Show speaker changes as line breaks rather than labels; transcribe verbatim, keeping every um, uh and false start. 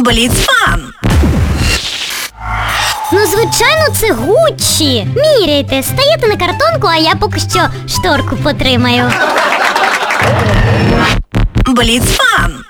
Бліцфан.
Ну, звичайно, це Гуччі. Міряйте, стаєте на картонку, а я поки що шторку потримаю.
Бліцфан.